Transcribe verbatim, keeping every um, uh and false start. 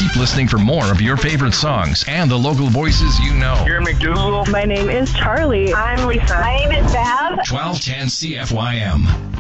Keep listening for more of your favorite songs and the local voices you know. Here in McDougal. My name is Charlie. I'm Lisa. My name is Bev. twelve ten C F Y M.